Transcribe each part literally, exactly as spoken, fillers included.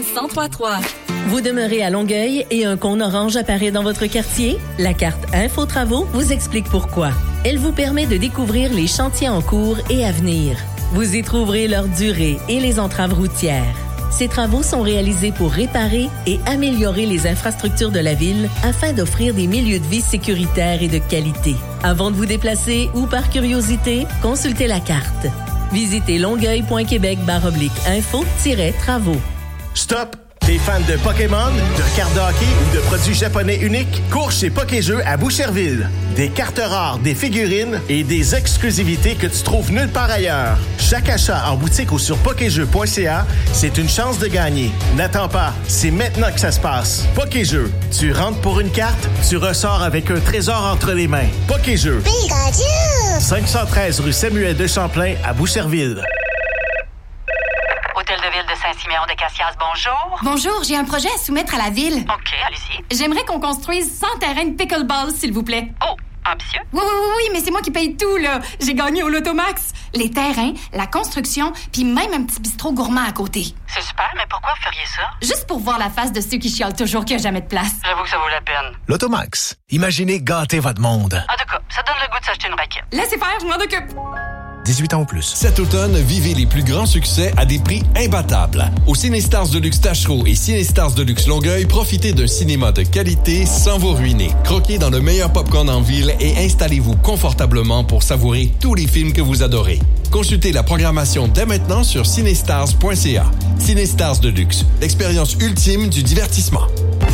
cent trois trois. Vous demeurez à Longueuil et un cône orange apparaît dans votre quartier? La carte Info Travaux vous explique pourquoi. Elle vous permet de découvrir les chantiers en cours et à venir. Vous y trouverez leur durée et les entraves routières. Ces travaux sont réalisés pour réparer et améliorer les infrastructures de la ville afin d'offrir des milieux de vie sécuritaires et de qualité. Avant de vous déplacer ou par curiosité, consultez la carte. Visitez longueuil.québec barre oblique info-travaux. Stop! T'es fan de Pokémon, de cartes de hockey ou de produits japonais uniques? Cours chez Pokéjeux à Boucherville. Des cartes rares, des figurines et des exclusivités que tu trouves nulle part ailleurs. Chaque achat en boutique ou sur pokéjeux point c a, c'est une chance de gagner. N'attends pas, c'est maintenant que ça se passe. Pokéjeux, tu rentres pour une carte, tu ressors avec un trésor entre les mains. Pokéjeux. Pikachu! cinq cent treize rue Samuel de Champlain à Boucherville. Hôtel de ville de Saint-Siméon de Cassias, bonjour. Bonjour, j'ai un projet à soumettre à la ville. OK, allez-y. J'aimerais qu'on construise cent terrains de pickleball, s'il vous plaît. Oh, ambitieux. Oui, oui, oui, oui, mais c'est moi qui paye tout, là. J'ai gagné au Lotomax. Les terrains, la construction, puis même un petit bistrot gourmand à côté. C'est super, mais pourquoi vous feriez ça? Juste pour voir la face de ceux qui chialent toujours qu'il n'y a jamais de place. J'avoue que ça vaut la peine. Lotomax. Imaginez gâter votre monde. En tout cas, ça donne le goût de s'acheter une raquette. Laissez faire, je m'en occupe. dix-huit ans ou plus. Cet automne, vivez les plus grands succès à des prix imbattables. Au Cinestars Deluxe Tachereau et Cinestars Deluxe Longueuil, profitez d'un cinéma de qualité sans vous ruiner. Croquez dans le meilleur popcorn en ville et installez-vous confortablement pour savourer tous les films que vous adorez. Consultez la programmation dès maintenant sur cinestars point c a. Cinestars Deluxe, l'expérience ultime du divertissement.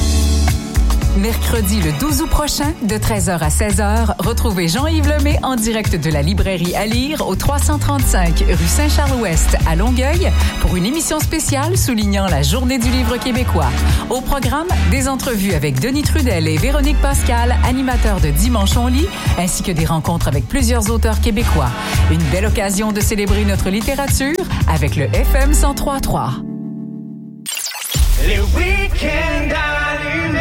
Mercredi le douze août prochain, de treize heures à seize heures, retrouvez Jean-Yves Lemay en direct de la librairie à lire au trois cent trente-cinq rue Saint-Charles-Ouest à Longueuil pour une émission spéciale soulignant la Journée du livre québécois. Au programme, des entrevues avec Denis Trudel et Véronique Pascal, animateurs de Dimanche on lit, ainsi que des rencontres avec plusieurs auteurs québécois. Une belle occasion de célébrer notre littérature avec le F M cent trois trois. Les week-ends allumés.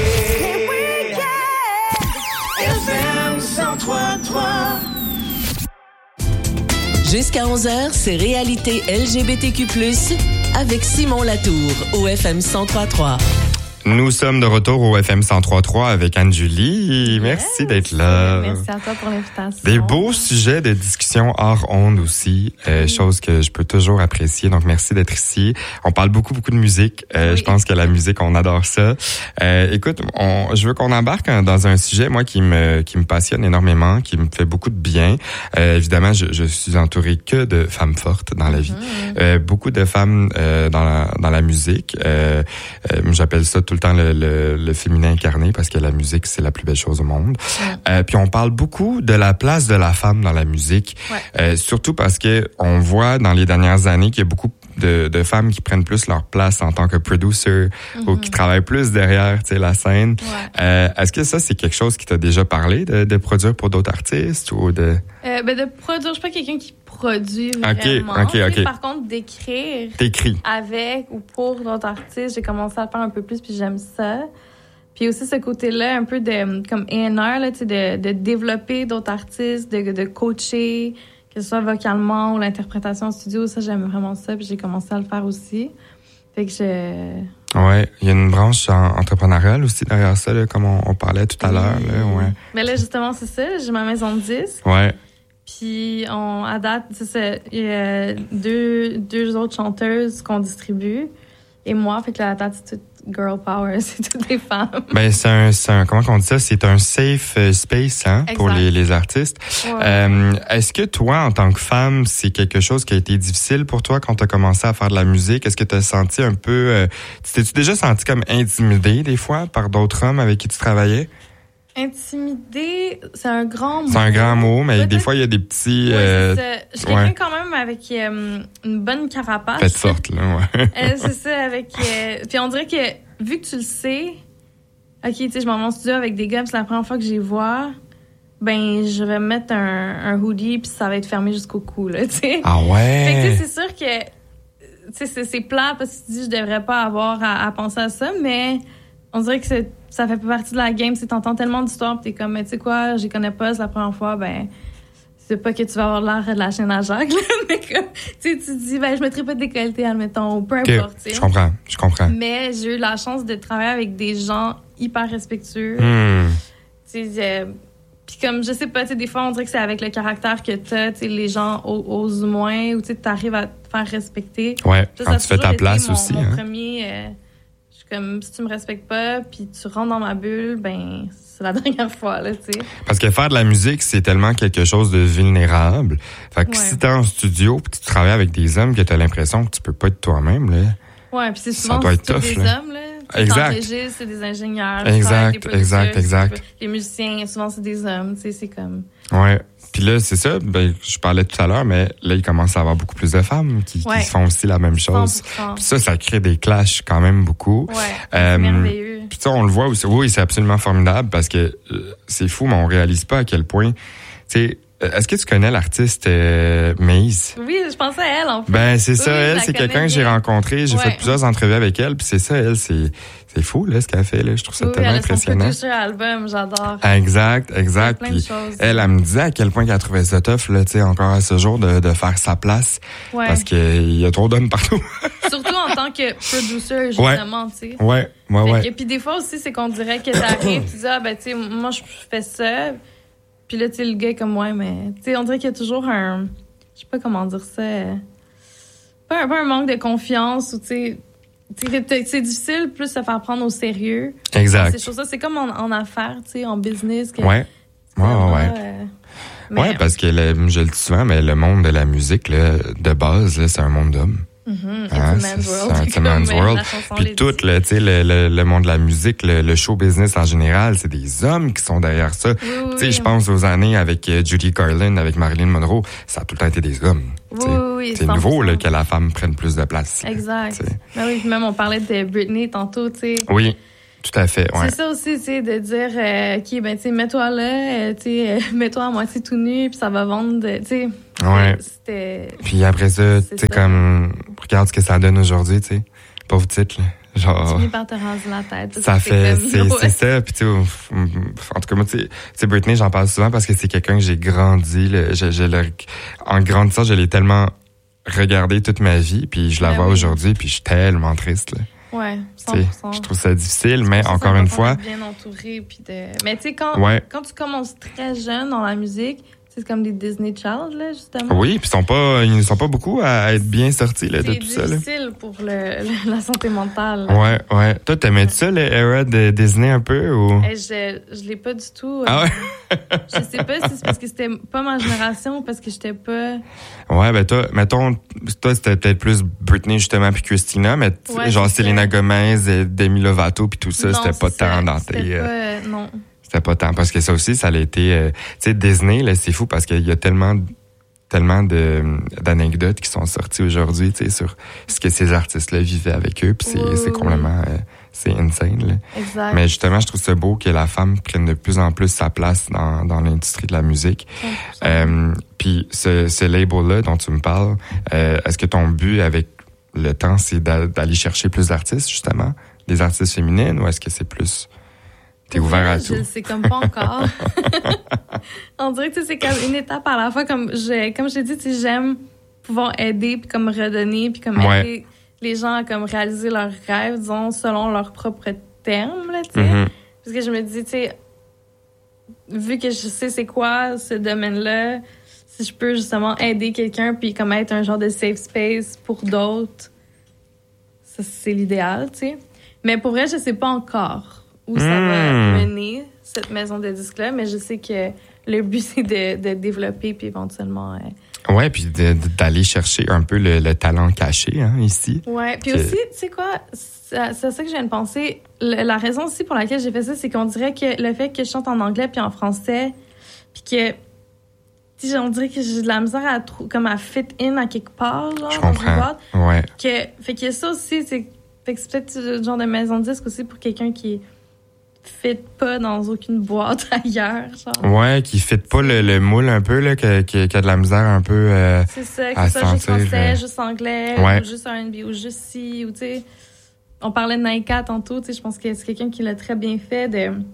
Jusqu'à onze heures, c'est Réalité L G B T Q plus, avec Simon Latour au F M cent trois trois. Nous sommes de retour au F M cent trois trois avec Anne-Julie. Merci yes, d'être là. Merci à toi pour l'invitation. Des beaux sujets de discussion hors onde aussi, euh, oui. chose que je peux toujours apprécier. Donc, merci d'être ici. On parle beaucoup, beaucoup de musique. Euh, oui. Je pense que la musique, on adore ça. Euh, écoute, on, je veux qu'on embarque dans un sujet, moi, qui me qui me passionne énormément, qui me fait beaucoup de bien. Euh, évidemment, je, je suis entourée que de femmes fortes dans la vie. Mm-hmm. Euh, beaucoup de femmes euh, dans la dans la musique. Euh, euh, j'appelle ça tout le temps le, le, le féminin incarné parce que la musique, c'est la plus belle chose au monde. Ouais. Euh, puis on parle beaucoup de la place de la femme dans la musique, ouais. euh, surtout parce que on voit dans les dernières années qu'il y a beaucoup de, de femmes qui prennent plus leur place en tant que producer mm-hmm. ou qui travaillent plus derrière, tu sais, la scène. Ouais. Euh, est-ce que ça, c'est quelque chose qui t'a déjà parlé de, de produire pour d'autres artistes ou de... Euh, ben de produire, je suis pas quelqu'un qui produit vraiment. Okay, okay, okay. Par contre, d'écrire T'écris. avec ou pour d'autres artistes, j'ai commencé à le faire un peu plus, puis j'aime ça. Puis aussi ce côté-là, un peu de comme A and R, là, de, de développer d'autres artistes, de, de coacher, que ce soit vocalement ou l'interprétation en studio, ça, j'aime vraiment ça, puis j'ai commencé à le faire aussi. Fait que je... Ouais, il y a une branche en, entrepreneuriale aussi derrière ça, là, comme on, on parlait tout à l'heure. Là, ouais. Mais là, justement, c'est ça, j'ai ma maison de disques. Ouais. Puis, on, à date, c'est ça, il y a deux, deux autres chanteuses qu'on distribue. Et moi, fait que la date, c'est tout girl power, c'est toutes des femmes. Ben, c'est un, c'est un, comment on dit ça? C'est un safe space, hein, exact. Pour les, les artistes. Ouais. Euh, est-ce que toi, en tant que femme, c'est quelque chose qui a été difficile pour toi quand tu as commencé à faire de la musique? Est-ce que tu as senti un peu, euh, t'es-tu déjà senti comme intimidée, des fois, par d'autres hommes avec qui tu travaillais? Intimider, c'est un grand mot. C'est un grand mot, mais peut-être... des fois, il y a des petits... Oui, euh, c'est ça. Je suis quelqu'un ouais. quand même avec euh, une bonne carapace. Faites forte, là, ouais. euh, c'est ça, avec... Euh, puis on dirait que, vu que tu le sais, OK, tu sais, je m'en vais en studio avec des gars, c'est la première fois que je les vois, ben, je vais mettre un, un hoodie, puis ça va être fermé jusqu'au cou, là, tu sais. Ah ouais? Fait que, tu sais, c'est sûr que... Tu sais, c'est, c'est plat, parce que tu te dis, je devrais pas avoir à, à penser à ça, mais on dirait que c'est... ça fait partie de la game. Tu t'entends tellement d'histoires, pis t'es comme, mais tu sais quoi, je les connais pas, c'est la première fois, ben, c'est pas que tu vas avoir l'air de la chaîne à Jacques, là, mais comme, tu sais, tu te dis, ben, je mettrai pas de décolleté, admettons, ou peu importe, okay. Je comprends, je comprends. Mais j'ai eu la chance de travailler avec des gens hyper respectueux. Mm. Tu sais, euh, puis comme, je sais pas, tu sais, des fois, on dirait que c'est avec le caractère que t'as, tu sais, les gens osent moins, ou tu sais, t'arrives à te faire respecter. Ouais, ça, quand ça tu fais ta place mon, aussi. Mon hein. premier, euh, je suis comme, si tu me respectes pas, puis tu rentres dans ma bulle, ben, c'est la dernière fois, là, tu sais. Parce que faire de la musique, c'est tellement quelque chose de vulnérable. Fait que ouais. si t'es en studio pis tu travailles avec des hommes que t'as l'impression que tu peux pas être toi-même, là. Ouais, puis c'est souvent ça doit être tough, des là. hommes, là. Exact. C'est des ingénieurs. Exact, exact, exact. Les musiciens, souvent, c'est des hommes, tu sais, c'est comme... Ouais. Puis là, c'est ça, ben, je parlais tout à l'heure, mais là, il commence à y avoir beaucoup plus de femmes qui, ouais. qui font aussi la même chose. Puis ça, ça crée des clashs quand même beaucoup. Ouais, euh, c'est merveilleux. Puis ça, on le voit aussi. Oui, c'est absolument formidable parce que euh, c'est fou, mais on réalise pas à quel point... Tu sais, est-ce que tu connais l'artiste euh, Maze? Oui, je pensais à elle, en fait. Ben, c'est oui, ça, oui, elle, c'est quelqu'un que j'ai rencontré. J'ai ouais. fait plusieurs entrevues avec elle, puis c'est ça, elle, c'est c'est fou, là, ce qu'elle fait, là. Je trouve ça oui, tellement elle impressionnant. Oui, elle a son album, j'adore. Exact, exact. Plein puis de choses. elle, elle me disait à quel point qu'elle trouvait ça tough, là, tu sais, encore à ce jour, de, de faire sa place. Ouais. Parce qu'il y a trop d'hommes partout. Surtout en tant que producer, justement, ouais. tu sais. Ouais, ouais, ouais. Et puis des fois aussi, c'est qu'on dirait que t'arrives, tu dis, ah, ben, tu sais, moi, je fais ça. Puis là, tu sais, le gars comme moi, mais... Tu sais, on dirait qu'il y a toujours un... Je sais pas comment dire ça... Pas un, pas un manque de confiance ou, tu sais... C'est difficile plus se faire prendre au sérieux. Exact. Ces choses-là, c'est comme en, en affaires, tu sais, en business. Que ouais. Ouais, ouais, ouais. Euh, mais... Ouais, parce que, le, je le dis souvent, mais le monde de la musique, là, de base, là, c'est un monde d'hommes. Mm-hmm. Hein, it's a man's world. C'est un man's world. Puis tout, le, le, le, le monde de la musique, le, le show business en général, c'est des hommes qui sont derrière ça. Oui, oui, tu sais, oui. je pense aux années avec euh, Judy Garland, avec Marilyn Monroe, ça a tout le temps été des hommes. Oui, oui, oui, c'est nouveau là, que la femme prenne plus de place. Exact. Ben oui, puis même on parlait de Britney tantôt, tu sais. Oui. Tout à fait, ouais. C'est ça aussi, tu sais, de dire, euh, OK, ben, tu sais, mets-toi là, euh, tu sais, euh, mets-toi à moitié tout nu, puis ça va vendre, tu sais. Ouais. C'était... Puis après ça, tu sais, comme, regarde ce que ça donne aujourd'hui, tu sais. Pauvre titre, là. Genre. Tu finis par te raser la tête. Ça fait, c'est, comme, c'est ça. Puis tu sais, en tout cas, moi, tu sais, Britney, j'en parle souvent parce que c'est quelqu'un que j'ai grandi, là. Je, je le, en grandissant, je l'ai tellement regardé toute ma vie, puis je la ben vois oui. aujourd'hui, puis je suis tellement triste, là. Ouais, cent pour cent. Je trouve ça difficile, mais ça, encore ça une fois. Bien entouré, puis de... Mais tu sais, quand, ouais. quand tu commences très jeune dans la musique, c'est comme des Disney Child, là, justement. Oui, puis ils sont pas, ils ne sont pas beaucoup à être bien sortis, là, de tout ça, là. C'est difficile pour le, le, la santé mentale. Là. Ouais, ouais. Toi, t'aimais-tu ça, l'era de Disney un peu, ou? Hey, je, je l'ai pas du tout. Ah ouais? Je sais pas si c'est parce que c'était pas ma génération ou parce que j'étais pas... Ouais, ben toi, mettons, toi, c'était peut-être plus Britney, justement, puis Christina, mais ouais, genre Selena Gomez, Demi Lovato, puis tout ça, non, c'était pas tant dans tes... C'était euh... pas... Euh, non. C'était pas tant, parce que ça aussi, ça a été... Euh, tu sais, Disney, là, c'est fou, parce qu'il y a tellement... tellement de d'anecdotes qui sont sorties aujourd'hui, tu sais, sur ce que ces artistes-là vivaient avec eux, puis c'est oui, c'est complètement euh, c'est insane, là. Exact. Mais justement, je trouve ça beau que la femme prenne de plus en plus sa place dans dans l'industrie de la musique. Euh, puis ce ce label-là dont tu me parles, euh, est-ce que ton but avec le temps, c'est d'aller chercher plus d'artistes, justement, des artistes féminines, ou est-ce que c'est plus t'es ouvert à tout? Je sais comme pas encore. On dirait que c'est comme une étape à la fois. Comme je, comme je t'ai dit, j'aime pouvoir aider puis comme redonner puis comme ouais. aider les gens à comme réaliser leurs rêves, disons, selon leurs propres termes, là, tu sais. Mm-hmm. Parce que je me dis, tu sais, vu que je sais c'est quoi ce domaine-là, si je peux justement aider quelqu'un puis comme être un genre de safe space pour d'autres, ça c'est l'idéal, tu sais. Mais pour vrai, je sais pas encore où ça mmh. va mener, cette maison de disques-là, mais je sais que le but, c'est de, de développer, puis éventuellement... Euh... Ouais, puis d'aller chercher un peu le, le talent caché, hein, ici. Ouais, puis que... aussi, tu sais quoi, c'est ça que je viens de penser, le, la raison aussi pour laquelle j'ai fait ça, c'est qu'on dirait que le fait que je chante en anglais puis en français, puis que, tu sais, on dirait que j'ai de la misère à, comme à fit in à quelque part, genre, je comprends, ouais. Que, fait que ça aussi, c'est, fait que c'est peut-être le genre de maison de disque aussi pour quelqu'un qui fit pas dans aucune boîte ailleurs, genre. Ouais, qui fit pas le, le moule un peu, là, qui, qui, qui a de la misère un peu euh, c'est ça, que à ça, sentir. Juste français, euh... juste anglais, ouais. ou juste R and B, ou juste ci, ou tu sais... On parlait de Naika tantôt, tu sais, je pense que c'est quelqu'un qui l'a très bien fait de...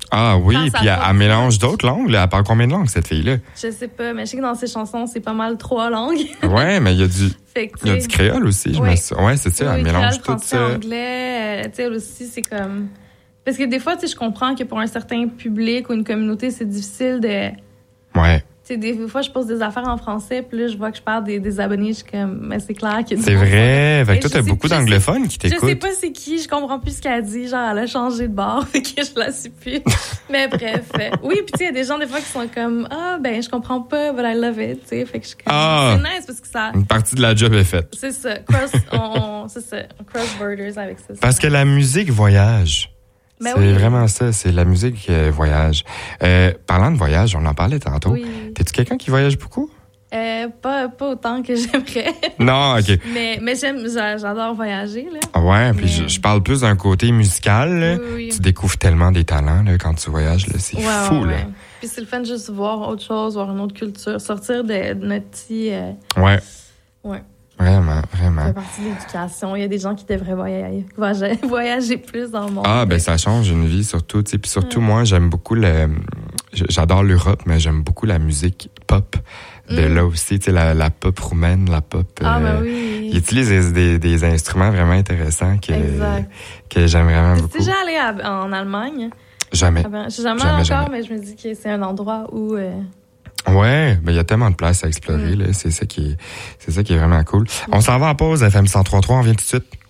Ah oui, Quand ça puis elle, va elle mélange d'autres langues. Là. Elle parle combien de langues, cette fille-là? Je sais pas, mais je sais que dans ses chansons, c'est pas mal trois langues. Ouais, mais il y a du, Fait que, il y a tu du sais, créole aussi. Je oui. me suis... Ouais, c'est ça, oui, elle mélange créole, tout français, ça. anglais, euh, tu sais, elle aussi, c'est comme... Parce que des fois, tu sais, je comprends que pour un certain public ou une communauté, c'est difficile de... Ouais. Tu sais, des fois, je pose des affaires en français, puis là, je vois que je parle des, des abonnés, je suis comme, mais c'est clair que... C'est vrai. Fait que toi, je t'as sais- beaucoup je sais- d'anglophones qui t'écoutent. Je sais pas c'est qui, je comprends plus ce qu'elle dit, genre, elle a changé de bord, fait que je la suis plus. Mais bref. euh, oui, puis tu sais, il y a des gens, des fois, qui sont comme, ah, ben, je comprends pas, but I love it, tu sais, fait que je suis comme, Ah. c'est nice parce que ça... Une partie de la job est faite. C'est ça, cross, on, on- c'est ça, on cross borders avec ça. Parce que la musique voyage. Ben c'est oui. vraiment ça, c'est la musique euh, voyage. Euh, parlant de voyage, on en parlait tantôt. Oui. T'es-tu quelqu'un qui voyage beaucoup? Euh, pas, pas autant que j'aimerais. Non, OK. mais mais j'aime, j'a- j'adore voyager, là. Ah ouais, puis Mais- je, je parle plus d'un côté musical. Là. Oui, oui. Tu découvres tellement des talents là, quand tu voyages. Là. C'est Ouais, fou. ouais, Là. ouais. Puis c'est le fun de juste voir autre chose, voir une autre culture, sortir de, de notre petit... euh, Ouais, ouais. vraiment, Ça vraiment. fait partie de l'éducation. Il y a des gens qui devraient voyager, voyager, voyager plus dans le monde. Ah, ben ça change une vie surtout. tu sais. Puis surtout, moi, j'aime beaucoup le... J'adore l'Europe, mais j'aime beaucoup la musique pop. De Mm. là aussi, tu sais, la, la pop roumaine, la pop... Ah, ben euh, oui. Ils utilisent des, des, des instruments vraiment intéressants que, Exact. que j'aime vraiment T'es beaucoup. déjà allé à- en Allemagne? Jamais. Ah ben, je suis jamais, Jamais, encore, jamais. mais je me dis que c'est un endroit où... euh, Ouais, ben il y a tellement de places à explorer. Mm. Là, c'est ça qui est, c'est ça qui est vraiment cool. On s'en va en pause, F M cent trois point trois, on vient tout de suite.